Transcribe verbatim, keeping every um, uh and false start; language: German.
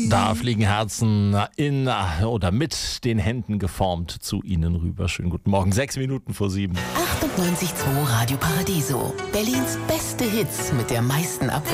Da fliegen Herzen in oder mit den Händen geformt zu Ihnen rüber. Schönen guten Morgen, sechs Minuten vor sieben. achtundneunzig Komma zwei Radio Paradiso. Berlins beste Hits mit der meisten Abwechslung.